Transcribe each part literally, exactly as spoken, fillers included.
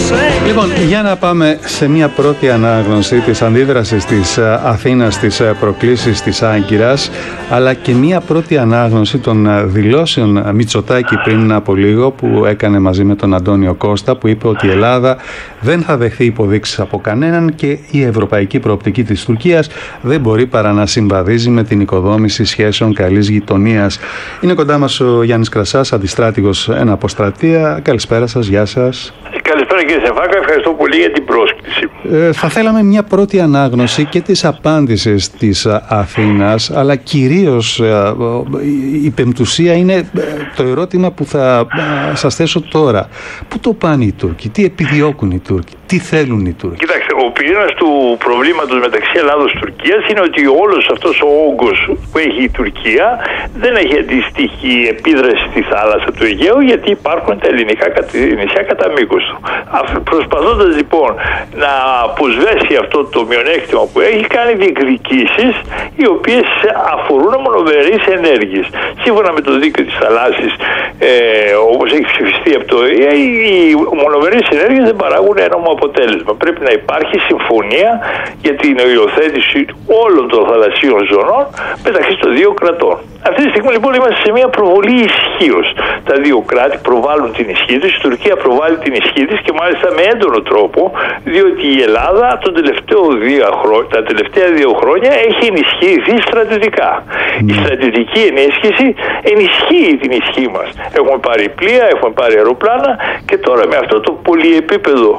Λοιπόν, για να πάμε σε μια πρώτη ανάγνωση της αντίδρασης της Αθήνας στις προκλήσεις της Άγκυρας, αλλά και μια πρώτη ανάγνωση των δηλώσεων Μητσοτάκη πριν από λίγο που έκανε μαζί με τον Αντώνιο Κώστα, που είπε ότι η Ελλάδα δεν θα δεχθεί υποδείξεις από κανέναν και η ευρωπαϊκή προοπτική της Τουρκίας δεν μπορεί παρά να συμβαδίζει με την οικοδόμηση σχέσεων καλής γειτονίας. Είναι κοντά μας ο Γιάννης Κρασάς, αντιστράτηγος εν αποστρατεία. Καλησπέρα σας, γεια σας. Καλησπέρα κύριε Σεφάκα, ευχαριστώ πολύ για την πρόσκληση. Ε, θα θέλαμε μια πρώτη ανάγνωση και της απάντησης της Αθήνας, αλλά κυρίως ε, η πεμπτουσία είναι ε, το ερώτημα που θα ε, σας θέσω τώρα. Πού το πάνε οι Τούρκοι, τι επιδιώκουν οι Τούρκοι, τι θέλουν οι Τούρκοι? Κοιτάξτε, ο πυρήνας του προβλήματος μεταξύ Ελλάδος και Τουρκίας είναι ότι όλος αυτός ο όγκος που έχει η Τουρκία δεν έχει αντίστοιχη επίδραση στη θάλασσα του Αιγαίου, γιατί υπάρχουν τα ελληνικά νησιά κατά μήκος του. Προσπαθώντας λοιπόν να αποσβέσει αυτό το μειονέκτημα που έχει, κάνει διεκδικήσεις οι οποίες αφορούν μονομερείς ενέργειες. Σύμφωνα με το δίκαιο της θαλάσσης, ε, όπως έχει ψηφιστεί από το ΕΕ, οι μονομερείς ενέργειες δεν παράγουν ένομο αποτέλεσμα. Πρέπει να υπάρχει συμφωνία για την υιοθέτηση όλων των θαλασσίων ζωνών μεταξύ των δύο κρατών. Αυτή τη στιγμή λοιπόν είμαστε σε μια προβολή ισχύως. Τα δύο κράτη προβάλλουν την ισχύ τους, η Τουρκία προβάλλει την ισχύ της και μάλιστα με έντονο τρόπο, διότι η Ελλάδα τον τελευταίο δύο χρό... τα τελευταία δύο χρόνια έχει ενισχυθεί στρατιωτικά. Mm. Η στρατιωτική ενίσχυση ενισχύει την ισχύ μας. Έχουμε πάρει πλοία, έχουμε πάρει αεροπλάνα και τώρα με αυτό το πολυεπίπεδο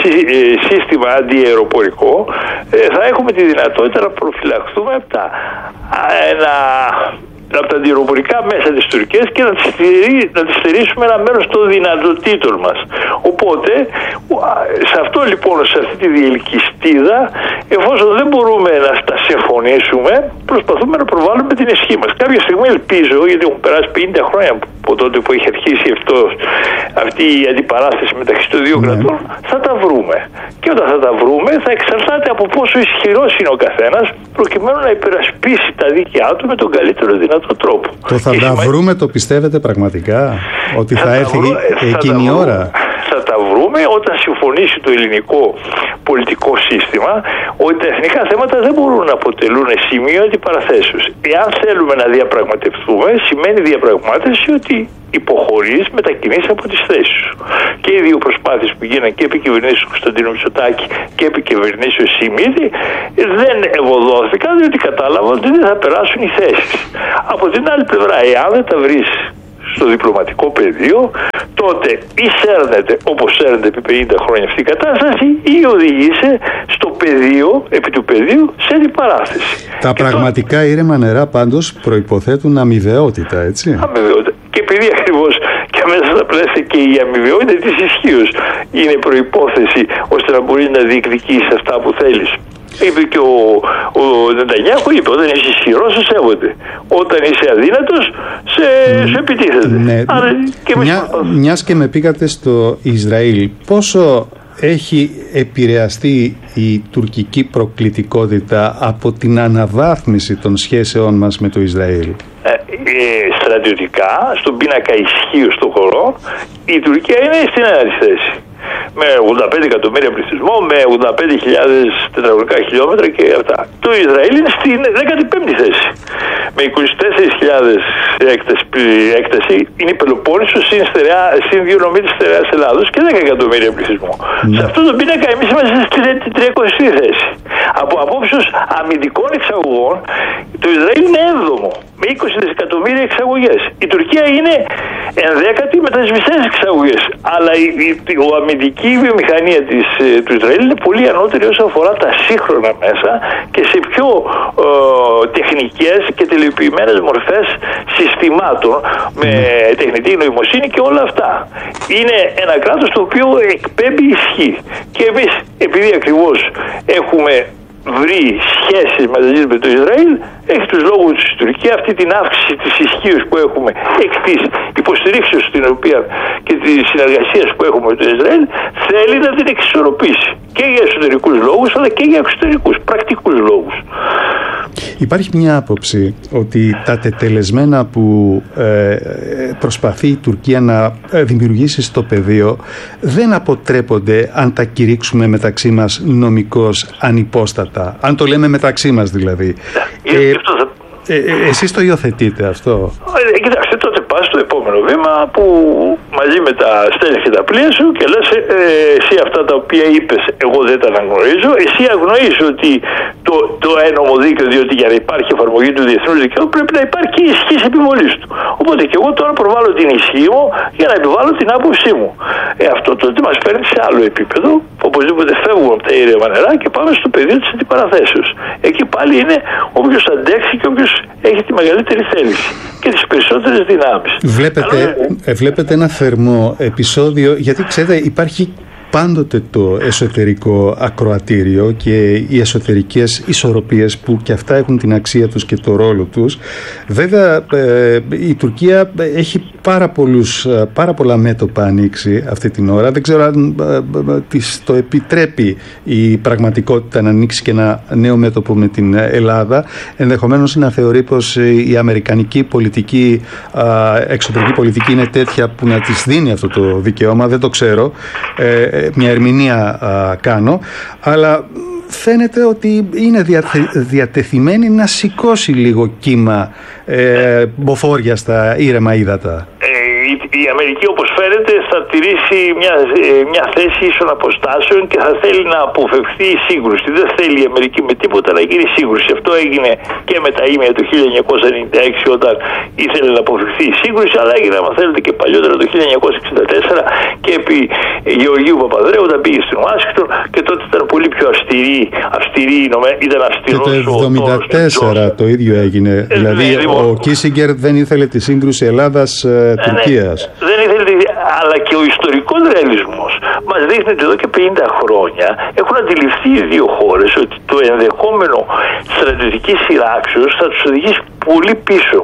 σύστημα αντιαεροπορικό θα έχουμε τη δυνατότητα να προφυλαχθούμε από τα ένα... από τα αντιαεροπορικά μέσα της Τουρκίας και να τις, να τις στερήσουμε ένα μέρος των δυνατοτήτων μας. Οπότε, σε αυτό λοιπόν, σε αυτή τη διελκυστίδα, εφόσον δεν μπορούμε να τα συμφωνήσουμε, προσπαθούμε να προβάλλουμε την ισχύ μας. Κάποια στιγμή ελπίζω, γιατί έχουν περάσει πενήντα χρόνια από τότε που έχει αρχίσει αυτό, αυτή η αντιπαράσταση μεταξύ των δύο mm. κρατών, θα τα βρούμε. Και όταν θα τα βρούμε, θα εξαρτάται από πόσο ισχυρός είναι ο καθένας, προκειμένου να υπερασπίσει τα δίκαιά του με τον καλύτερο δυνατό τρόπο. Το θα και τα σημα... βρούμε, το πιστεύετε πραγματικά, ότι θα, θα έρθει βρούμε, εκείνη η ώρα? Θα τα βρούμε όταν συμφωνήσει το ελληνικό πολιτικό σύστημα ότι τα εθνικά θέματα δεν μπορούν να αποτελούν σημείο αντιπαραθέσεως. Εάν θέλουμε να διαπραγματευτούμε, σημαίνει διαπραγμάτευση ότι υποχωρείς, μετακινείς από τις θέσεις σου. Και οι δύο προσπάθειες που γίνανε και επί κυβερνήσεως του Κωνσταντίνου Μητσοτάκη και επί κυβερνήσεως Σιμίδη δεν ευωδόθηκαν, διότι κατάλαβαν ότι δεν θα περάσουν οι θέσεις. Από την άλλη πλευρά, εάν δεν τα βρεις στο διπλωματικό πεδίο, τότε ή σέρνεται όπως σέρνεται επί πενήντα χρόνια αυτή η κατάσταση, ή οδηγείσαι στο πεδίο, επί του πεδίου, σε αντιπαράθεση. Τα και πραγματικά το... ήρεμα νερά πάντως προϋποθέτουν αμοιβαιότητα, έτσι. Αμοιβαιότητα. Και επειδή ακριβώς και μέσα στα πλαίσια και η αμοιβαιότητα της ισχύως είναι προϋπόθεση ώστε να μπορείς να διεκδικήσεις αυτά που θέλεις. Είπε και ο, ο Νετανιάχου, είπε, όταν είσαι ισχυρός σε σέβονται. Όταν είσαι αδύνατος σε, mm, σε επιτίθεται. Ναι. Άρα, και Μια, μιας και με πήγατε στο Ισραήλ, πόσο έχει επηρεαστεί η τουρκική προκλητικότητα από την αναβάθμιση των σχέσεών μας με το Ισραήλ? Ε, ε, στρατιωτικά, στον πίνακα ισχύως των χωρών, η Τουρκία είναι στην ένατη θέση. Με ογδόντα πέντε εκατομμύρια πληθυσμό, με ογδόντα πέντε χιλιάδες τετραγωνικά χιλιόμετρα και αυτά. Το Ισραήλ είναι στην δέκατη πέμπτη θέση. Με είκοσι τέσσερις χιλιάδες έκταση, έκταση είναι η Πελοπόννησος συν, συν δύο νομή της στερεάς Ελλάδος και δέκα εκατομμύρια πληθυσμό. Mm. Σε αυτό το πίνακα εμείς είμαστε στην τριακοστή θέση. Από απόψεως αμυντικών εξαγωγών, το Ισραήλ είναι έβδομο με είκοσι δισεκατομμύρια εξαγωγές. Η Τουρκία είναι ενδέκατη με τις μισές εξαγωγές. Αλλά η, η, η αμυντική βιομηχανία της, του Ισραήλ είναι πολύ ανώτερη όσο αφορά τα σύγχρονα μέσα και σε πιο ε, τεχνικές και τελειοποιημένες μορφές συστημάτων με τεχνητή νοημοσύνη και όλα αυτά. Είναι ένα κράτος το οποίο εκπέμπει ισχύ. Και εμείς, επειδή ακριβώς έχουμε βρει σχέσεις μαζί με το Ισραήλ, έχει τους λόγους της Τουρκία αυτή την αύξηση της ισχύως που έχουμε εκ της υποστηρίξεως την οποία και της συνεργασίας που έχουμε με το Ισραήλ, θέλει να την εξισορροπήσει και για εσωτερικούς λόγους αλλά και για εξωτερικούς, πρακτικούς λόγους. Υπάρχει μια άποψη ότι τα τετελεσμένα που ε, προσπαθεί η Τουρκία να δημιουργήσει στο πεδίο δεν αποτρέπονται αν τα κηρύξουμε μεταξύ μας νομικώς ανυπόστατα. Αν το λέμε μεταξύ μας δηλαδή. Ε, ε, ε, εσείς το υιοθετείτε αυτό? Ε, κοιτάξτε, τότε πας στο επόμενο βήμα που μαζί με τα στέλνεις και τα πλοία σου και λες ε, εσύ αυτά τα οποία είπες εγώ δεν τα αναγνωρίζω. Εσύ αγνοείς ότι το, το ένομο δίκαιο, διότι για να υπάρχει εφαρμογή του διεθνούς δικαίου πρέπει να υπάρχει και η ισχύς επιβολής του. Οπότε και εγώ τώρα προβάλλω την ισχύ μου για να επιβάλλω την άποψή μου. Ε, αυτό τότε μας φέρνει σε άλλο επίπεδο, οπωσδήποτε φεύγουμε από τα ήρεμα νερά και πάμε στο πεδίο της αντιπαραθέσεως. Εκεί πάλι είναι όποιος αντέξει και όποιος έχει τη μεγαλύτερη θέληση και τις περισσότερες δυνάμεις. Βλέπετε, Αλλά... βλέπετε ένα θερμό επεισόδιο, γιατί ξέρετε υπάρχει πάντοτε το εσωτερικό ακροατήριο και οι εσωτερικές ισορροπίες που και αυτά έχουν την αξία τους και το ρόλο τους. Βέβαια ε, η Τουρκία έχει πάρα, πολλούς, πάρα πολλά μέτωπα ανοίξει αυτή την ώρα. Δεν ξέρω αν ε, ε, της το επιτρέπει η πραγματικότητα να ανοίξει και ένα νέο μέτωπο με την Ελλάδα. Ενδεχομένως να θεωρεί πως η αμερικανική πολιτική, ε, εξωτερική πολιτική είναι τέτοια που να της δίνει αυτό το δικαίωμα. Δεν το ξέρω. Ε, μια ερμηνεία α, κάνω, αλλά φαίνεται ότι είναι διαθε, διατεθειμένη να σηκώσει λίγο κύμα ε, μποφόρια στα ήρεμα ύδατα. Η Αμερική, όπως φαίνεται, θα τηρήσει μια, μια θέση ίσων αποστάσεων και θα θέλει να αποφευχθεί η σύγκρουση. Δεν θέλει η Αμερική με τίποτα να γίνει σύγκρουση. Αυτό έγινε και με τα ήμια του χίλια εννιακόσια ενενήντα έξι όταν ήθελε να αποφευχθεί η σύγκρουση, αλλά έγινε, αν θέλετε, και παλιότερα το χίλια εννιακόσια εξήντα τέσσερα και επί Γεωργίου Παπανδρέου όταν πήγε στην Ουάσιγκτον και τότε ήταν πολύ πιο αυστηρή, αυστηρή ήταν αυστηρός. Και το εβδομήντα τέσσερα το ίδιο έγινε. Ε, δηλαδή ναι, ο, ο Κίσιγκερ δεν ήθελε τη σύγκρουση Ελλάδας-Τουρκίας. Ναι, δεν ήθελε, αλλά και ο ιστορικός ρεαλισμός μας δείχνει ότι εδώ και πενήντα χρόνια έχουν αντιληφθεί οι δύο χώρες ότι το ενδεχόμενο στρατιωτικής σειράξεως θα τους οδηγήσει πολύ πίσω.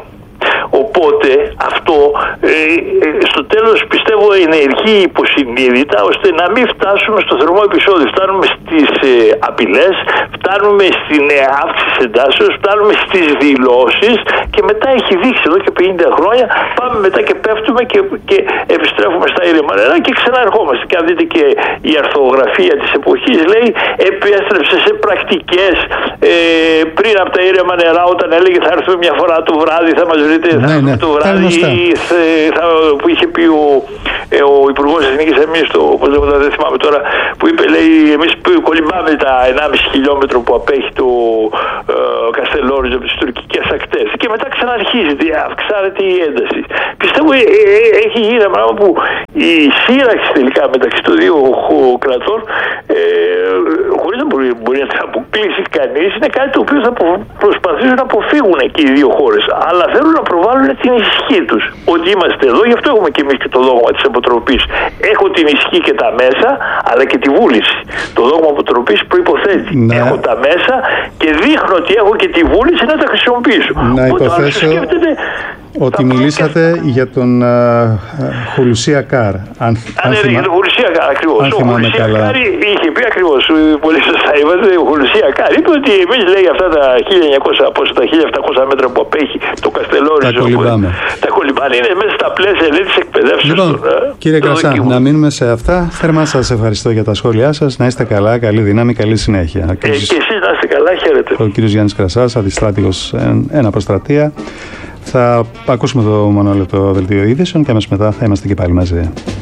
Οπότε αυτό ε, ε, στο τέλος πιστεύω ενεργεί υποσυνείδητα ώστε να μην φτάσουμε στο θερμό επεισόδιο. Φτάνουμε στις ε, απειλές, φτάνουμε στην ε, αύξηση εντάσεως, φτάνουμε στις δηλώσεις και μετά έχει δείξει εδώ και πενήντα χρόνια πάμε μετά και πέφτουμε και, και επιστρέφουμε στα ήρεμα νερά και ξαναερχόμαστε. Και αν δείτε και η αρθογραφία της εποχής λέει επέστρεψε σε πρακτικές ε, πριν από τα ήρεμα νερά όταν έλεγε θα έρθουμε μια φορά το βράδυ, θα μας βρείτε ναι, ναι. το βράδυ θα, θα, που είχε πει ο, ε, ο Υπουργός Εθνικής Αμήνης, δεν θυμάμαι τώρα, που είπε, λέει, εμείς κολυμπάμε τα ενάμιση χιλιόμετρο που απέχει το ε, Καστελόριζο από τις τουρκικές ακτές και μετά ξαναρχίζεται, αυξάνεται η ένταση. Πιστεύω ε, ε, έχει γίνει ένα πράγμα που η σύραξη τελικά μεταξύ των δύο κρατών ε, χωρίς να μπορεί, μπορεί να την αποκλείσει κανείς, είναι κάτι το οποίο θα προσπαθήσουν να αποφύγουν και οι δύο χώρες, αλλά θέλουν να προβάλλουν την ισχύ τους. Ότι είμαστε εδώ, γι' αυτό έχουμε και εμείς και το δόγμα της αποτροπής. Έχω την ισχύ και τα μέσα, αλλά και τη βούληση. Το δόγμα αποτροπής προϋποθέτει. Ναι. Έχω τα μέσα και δείχνω ότι έχω και τη βούληση να τα χρησιμοποιήσω. Να υποθέσω ότι μιλήσατε και... για τον Χουλουσία Κάρ. Αν, αν ναι, για τον Χουλουσία Κάρ, ακριβώς. Ο Χουλουσία Κάρ είχε πει ακριβώς, πολύ σωστά είπατε, ο Χουλουσία Κάρ είπε ότι εμείς, λέει, αυτά τα χίλια εννιακόσια, πόσο, τα χίλια επτακόσια μέτρα που απέχει το Καστελόριζο. Τα κολυμπάμε. Τα κολυμπάνε, είναι μέσα στα πλαίσια της εκπαιδεύσεως. Λοιπόν, στον, κύριε Κρασά, να μείνουμε σε αυτά. Θερμά σας ευχαριστώ για τα σχόλιά σας. Να είστε καλά, καλή δύναμη, καλή συνέχεια. Ε, και εσείς να είστε καλά, χαίρετε. Ο κύριος Γιάννης Κρασάς, αντιστράτηγος ένα προστρατεία. Θα ακούσουμε το μονόλεπτο δελτίο είδησεων και αμέσως μετά θα είμαστε και πάλι μαζί.